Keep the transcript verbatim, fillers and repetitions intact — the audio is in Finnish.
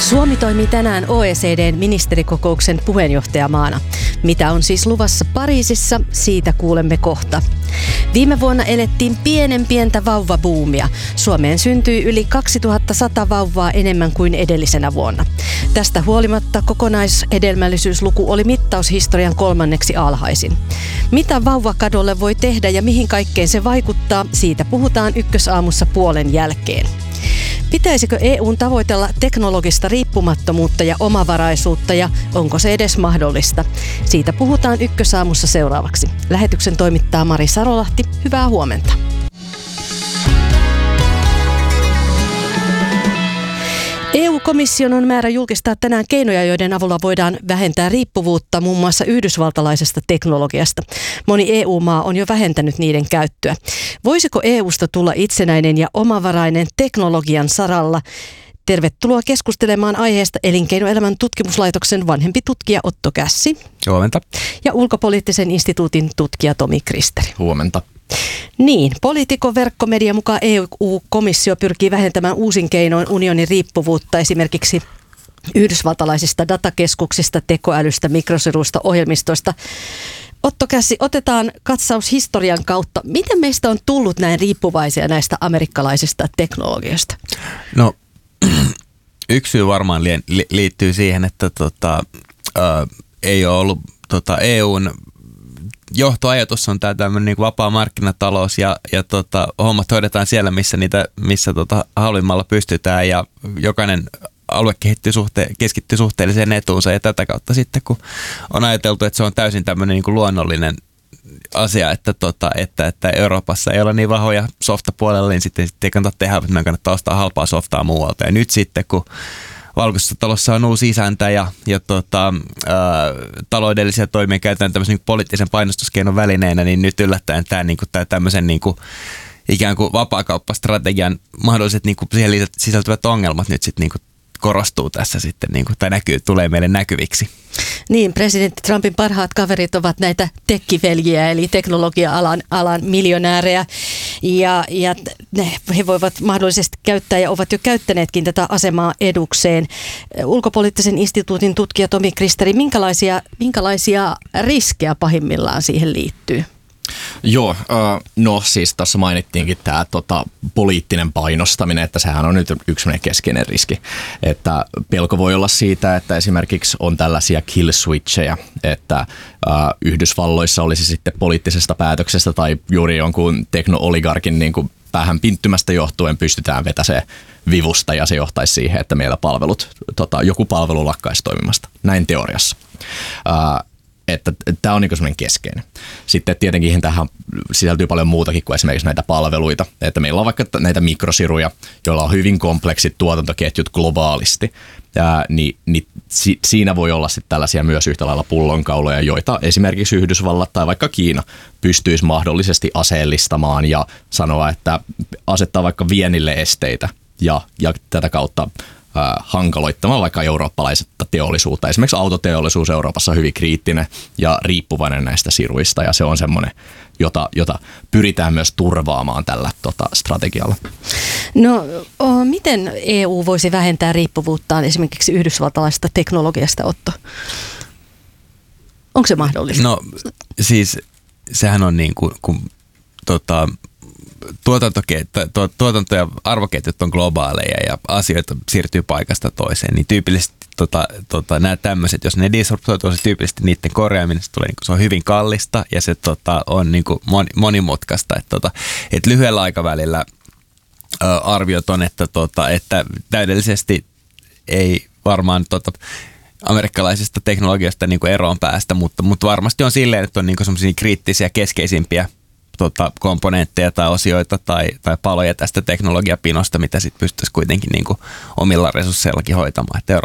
Suomi toimii tänään O E C D:n ministerikokouksen puheenjohtajamaana. Mitä on siis luvassa Pariisissa, siitä kuulemme kohta. Viime vuonna elettiin pienen pientä vauvabuumia. Suomeen syntyi yli kaksituhattasata vauvaa enemmän kuin edellisenä vuonna. Tästä huolimatta kokonaishedelmällisyysluku oli mittaushistorian kolmanneksi alhaisin. Mitä vauvakadolle voi tehdä ja mihin kaikkeen se vaikuttaa, siitä puhutaan Ykkösaamussa puolen jälkeen. Pitäisikö E U:n tavoitella teknologista riippumattomuutta ja omavaraisuutta ja onko se edes mahdollista? Siitä puhutaan Ykkösaamussa seuraavaksi. Lähetyksen toimittaa Mari Sarolahti. Hyvää huomenta. E U-komission on määrä julkistaa tänään keinoja, joiden avulla voidaan vähentää riippuvuutta muun muassa yhdysvaltalaisesta teknologiasta. Moni E U-maa on jo vähentänyt niiden käyttöä. Voisiko E U:sta tulla itsenäinen ja omavarainen teknologian saralla? Tervetuloa keskustelemaan aiheesta Elinkeinoelämän tutkimuslaitoksen vanhempi tutkija Otto Kässi. Huomenta. Ja Ulkopoliittisen instituutin tutkija Tomi Kristeri. Huomenta. Niin, Politiikon verkkomedia mukaan E U-komissio pyrkii vähentämään uusin keinoin unionin riippuvuutta esimerkiksi yhdysvaltalaisista datakeskuksista, tekoälystä, mikrosiruista, ohjelmistoista. Otto Kässi, otetaan katsaus historian kautta. Miten meistä on tullut näin riippuvaisia näistä amerikkalaisista teknologioista? No, yksi syy varmaan li- li- liittyy siihen, että tota, ää, ei ole ollut tota, E U:n johtoajatus on tämä tämmöinen niin kuin vapaa markkinatalous ja, ja tota, hommat hoidetaan siellä, missä, niitä, missä tota, halvimmalla pystytään ja jokainen alue kehittyy suhte- keskittyy suhteelliseen etuunsa ja tätä kautta sitten, kun on ajateltu, että se on täysin tämmöinen niin kuin luonnollinen asia, että, tota, että, että Euroopassa ei ole niin vahvoja softapuolella, niin sitten, sitten ei kannata tehdä, että meidän kannattaa ostaa halpaa softaa muualta. Ja nyt sitten, kun Valkoisessa talossa on uusi isäntä ja, ja tota, ää, taloudellisia toimia käytetään tämmöisen niin poliittisen painostuskeinon välineenä, niin nyt yllättäen tämä, niin kuin, tämä tämmöisen niin kuin, ikään kuin vapaakauppastrategian mahdolliset niin kuin siihen sisältyvät ongelmat nyt sitten niin kuin korostuu tässä sitten, niin kuin, tai näkyy, tulee meille näkyviksi. Niin, presidentti Trumpin parhaat kaverit ovat näitä tekkiveljiä, eli teknologia-alan alan miljonäärejä, ja, ja ne, he voivat mahdollisesti käyttää ja ovat jo käyttäneetkin tätä asemaa edukseen. Ulkopoliittisen instituutin tutkija Tomi Kristeri, minkälaisia, minkälaisia riskejä pahimmillaan siihen liittyy? Joo, no siis tuossa mainittiinkin tämä tota, poliittinen painostaminen, että sehän on nyt yksi keskeinen riski. Että pelko voi olla siitä, että esimerkiksi on tällaisia kill switcheja, että äh, Yhdysvalloissa olisi sitten poliittisesta päätöksestä tai juuri jonkun tekno-oligarkin niin kuin päähän pinttymästä johtuen pystytään vetämään vivusta ja se johtaisi siihen, että meillä palvelut, tota, joku palvelu lakkaisi toimimasta. Näin teoriassa. Äh, Että tämä on niin semmoinen keskeinen. Sitten tietenkin tähän sisältyy paljon muutakin kuin esimerkiksi näitä palveluita. Että meillä on vaikka näitä mikrosiruja, joilla on hyvin kompleksit tuotantoketjut globaalisti. Ja, niin, niin si, siinä voi olla sitten tällaisia myös yhtä lailla pullonkauloja, joita esimerkiksi Yhdysvallat tai vaikka Kiina pystyisi mahdollisesti aseellistamaan ja sanoa, että asettaa vaikka viennille esteitä ja, ja tätä kautta hankaloittamaan vaikka eurooppalaisesta teollisuutta. Esimerkiksi autoteollisuus Euroopassa on hyvin kriittinen ja riippuvainen näistä siruista ja se on semmoinen, jota, jota pyritään myös turvaamaan tällä tota, strategialla. No, o, miten E U voisi vähentää riippuvuuttaan esimerkiksi yhdysvaltalaisesta teknologiasta, Otto? Onko se mahdollista? No siis sehän on niin kuin, kun tota, tuotanto- ja arvoketjut on globaaleja ja asioita siirtyy paikasta toiseen, niin tyypillisesti tota, tota, nämä tämmöiset, jos ne disruptoituu, se tyypillisesti niiden korjaaminen se, tulee, niin kuin, se on hyvin kallista ja se tota, on niin kuin monimutkaista. Että tota, et lyhyellä aikavälillä ö, arviot on, että, tota, että täydellisesti ei varmaan tota, amerikkalaisesta teknologiasta niin kuin eroon päästä, mutta, mutta varmasti on silleen, että on niin kuin semmoisia kriittisiä keskeisimpiä Tota, komponentteja tai osioita tai, tai paloja tästä teknologiapinosta, mitä sitten pystyisi kuitenkin niin kuin omilla resursseillakin hoitamaan. Että